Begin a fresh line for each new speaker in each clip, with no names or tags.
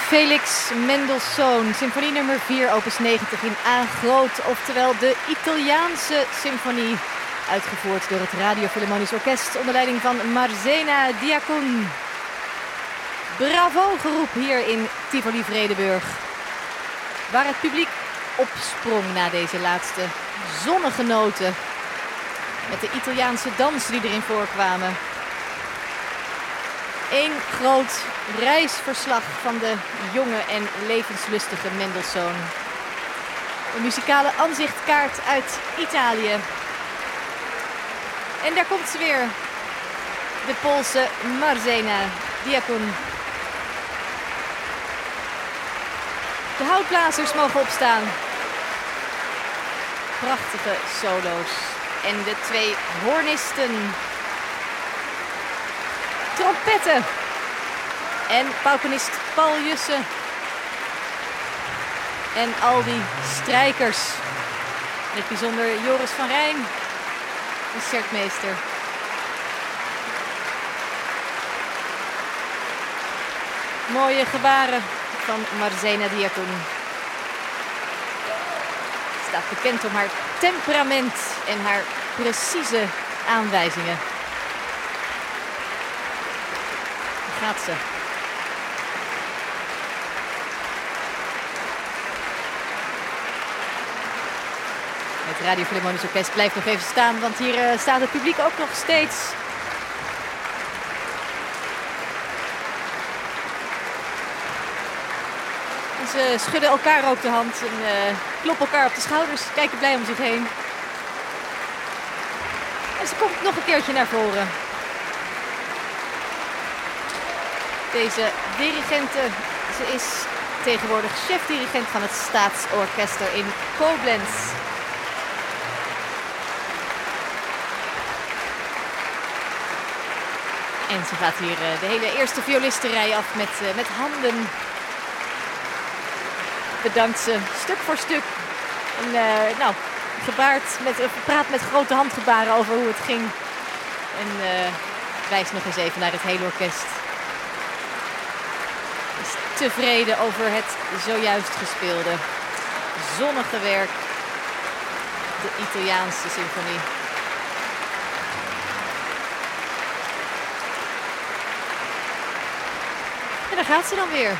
Felix Mendelssohn, symfonie nummer 4, opus 90 in A groot, oftewel de Italiaanse symfonie. Uitgevoerd door het Radio Philharmonisch Orkest onder leiding van Marzena Diacon. Bravo geroep hier in Tivoli Vredenburg, waar het publiek opsprong na deze laatste zonnige noten. Met de Italiaanse dansen die erin voorkwamen. Eén groot reisverslag van de jonge en levenslustige Mendelssohn. Een muzikale aanzichtkaart uit Italië. En daar komt ze weer. De Poolse Marzena Diacon. De houtblazers mogen opstaan. Prachtige solo's. En de twee hoornisten. Trompetten. En paukenist Paul Jussen. En al die strijkers. In het bijzonder Joris van Rijn, concertmeester. Mooie gebaren van Marzena Diacon. Ze staat bekend om haar temperament en haar precieze aanwijzingen. Daar gaat ze. Het Radio Philharmonisch Orkest blijft nog even staan, want hier staat het publiek ook nog steeds. En ze schudden elkaar ook de hand en kloppen elkaar op de schouders, kijken blij om zich heen. En ze komt nog een keertje naar voren. Deze dirigente, ze is tegenwoordig chef-dirigent van het Staatsorchester in Koblenz. En ze gaat hier de hele eerste violistenrij af met handen. Bedankt ze stuk voor stuk. En praat met grote handgebaren over hoe het ging. En wijst nog eens even naar het hele orkest. Is tevreden over het zojuist gespeelde zonnige werk. De Italiaanse symfonie. En daar gaat ze dan weer.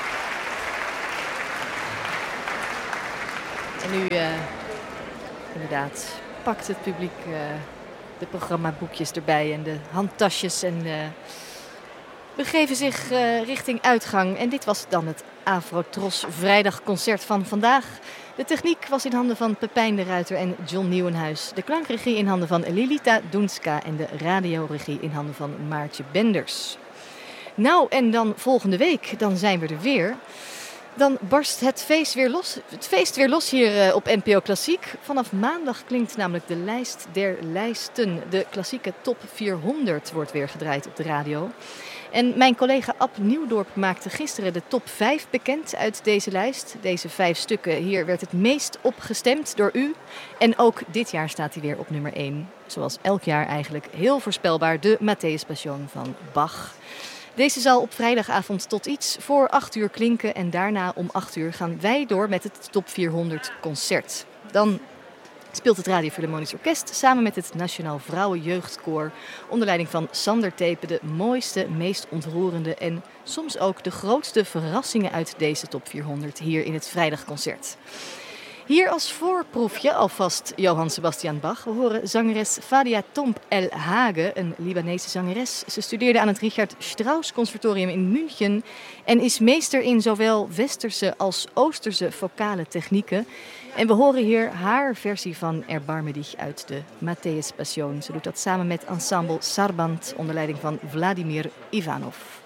En nu inderdaad pakt het publiek de programmaboekjes erbij en de handtasjes en begeven zich richting uitgang. En dit was dan het Afro-Tros vrijdagconcert van vandaag. De techniek was in handen van Pepijn de Ruiter en John Nieuwenhuis. De klankregie in handen van Lilita Dunska en de radioregie in handen van Maartje Benders. Nou, en dan volgende week, dan zijn we er weer. Dan barst het feest weer los hier op NPO Klassiek. Vanaf maandag klinkt namelijk de lijst der lijsten. De klassieke top 400 wordt weer gedraaid op de radio. En mijn collega Ab Nieuwdorp maakte gisteren de top 5 bekend uit deze lijst. Deze 5 stukken, hier werd het meest op gestemd door u. En ook dit jaar staat hij weer op nummer 1. Zoals elk jaar eigenlijk heel voorspelbaar, de Matthäus Passion van Bach. Deze zal op vrijdagavond tot iets voor 8 uur klinken en daarna om 8 uur gaan wij door met het Top 400 concert. Dan speelt het Radio Philharmonisch Orkest samen met het Nationaal Vrouwenjeugdkoor onder leiding van Sander Tepe de mooiste, meest ontroerende en soms ook de grootste verrassingen uit deze Top 400 hier in het vrijdagconcert. Hier als voorproefje alvast Johann Sebastian Bach. We horen zangeres Fadia Tomp El Hage, een Libanese zangeres. Ze studeerde aan het Richard Strauss Conservatorium in München en is meester in zowel westerse als oosterse vocale technieken. En we horen hier haar versie van Erbarme dich uit de Matthäus Passion. Ze doet dat samen met ensemble Sarband onder leiding van Vladimir Ivanov.